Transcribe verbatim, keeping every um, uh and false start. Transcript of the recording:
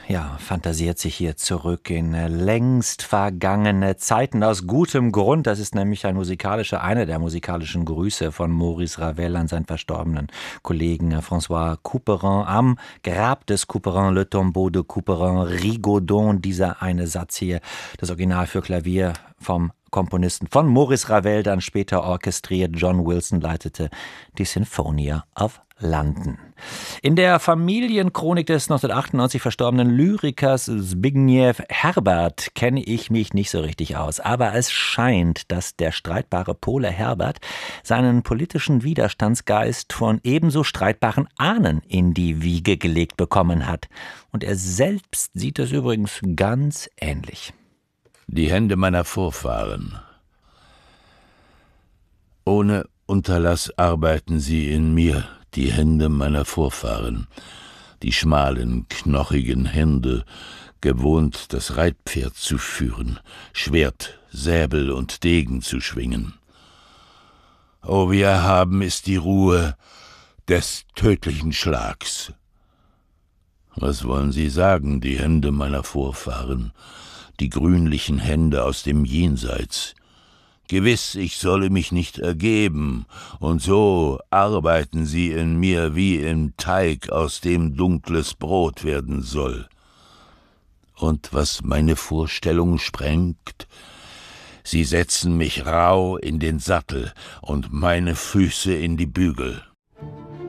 ja, fantasiert sich hier zurück in äh, längst vergangene Zeiten aus gutem Grund. Das ist nämlich ein musikalischer, einer der musikalischen Grüße von Maurice Ravel an seinen verstorbenen Kollegen äh, François Couperin. Am Grab des Couperin, Le Tombeau de Couperin, Rigaudon, dieser eine Satz hier, das Original für Klavier vom Komponisten von Maurice Ravel, dann später orchestriert. John Wilson leitete die Sinfonia of London. In der Familienchronik des neunzehnhundertachtundneunzig verstorbenen Lyrikers Zbigniew Herbert kenne ich mich nicht so richtig aus. Aber es scheint, dass der streitbare Pole Herbert seinen politischen Widerstandsgeist von ebenso streitbaren Ahnen in die Wiege gelegt bekommen hat. Und er selbst sieht es übrigens ganz ähnlich. Die Hände meiner Vorfahren. Ohne Unterlass arbeiten sie in mir, die Hände meiner Vorfahren, die schmalen, knochigen Hände, gewohnt, das Reitpferd zu führen, Schwert, Säbel und Degen zu schwingen. O, wie erhaben ist die Ruhe des tödlichen Schlags. Was wollen Sie sagen, die Hände meiner Vorfahren, die grünlichen Hände aus dem Jenseits? Gewiss, ich solle mich nicht ergeben, und so arbeiten sie in mir wie im Teig, aus dem dunkles Brot werden soll. Und was meine Vorstellung sprengt, sie setzen mich rauh in den Sattel und meine Füße in die Bügel.